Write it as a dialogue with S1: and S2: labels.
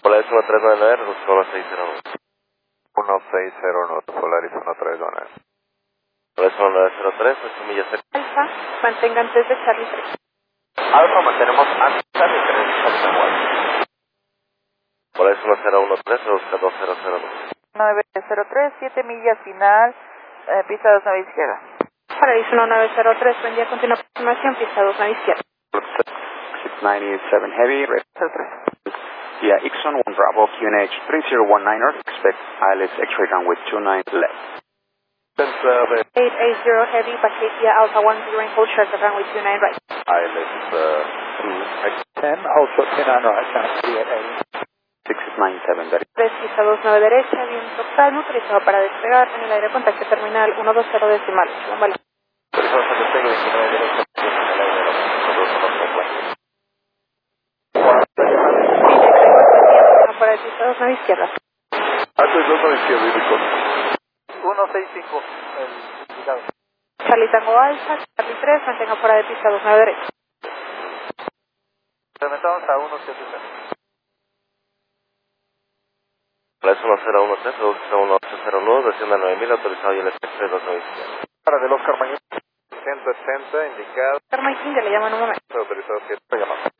S1: Polaris 1399, reducción 1609.
S2: 1609, Polaris 1399.
S1: Polaris 1903, 8 millas cerca.
S3: Alfa, mantenga antes de Charlie 3.
S2: Alfa, mantenemos antes de Charlie 3.
S1: Polaris 1013, reducción 2002.
S3: 903, 7 millas final, pista 29 izquierda. Polaris 1903, buen día, continua aproximación, pista 29 izquierda.
S4: 697 Heavy,
S3: 03.
S4: yeah, Ixon 1 Bravo, QNH 3019, expect ILS X-ray runway 29 left.
S3: 880 Heavy, Pacifica Alpha 10 and hold short of runway 29 right.
S2: ILS
S5: 10, hold short 29 right, down to 3880.
S4: 697, that is.
S3: 3, pista 29 derecha, viento calmo, autorizado para despegar, en el aire contacto terminal 120 decimal. Vale. Para el pista 29 izquierda.
S2: Antes 2 a la izquierda, Icon.
S5: 165, el indicado.
S3: Charlie Tango Alfa, Charlie 3, mantenga fuera de pista 29 derecha.
S5: Incrementamos a 170.
S1: Polaris 1013, reducción 1809, desciende a 9000, autorizado y el espectro 29 izquierda.
S2: Para del Oscar Mañana. 180, indicado.
S3: Carmen King, ya le llaman un momento.
S2: Autorizado 7, llamamos.